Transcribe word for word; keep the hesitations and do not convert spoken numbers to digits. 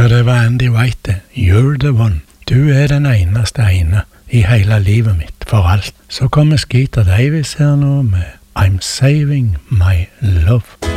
det var Andy White, det. You're the one. Du er den eneste ene i hele livet mitt, for alt. Så kommer Skeeter Davis her nå med I'm Saving My Love.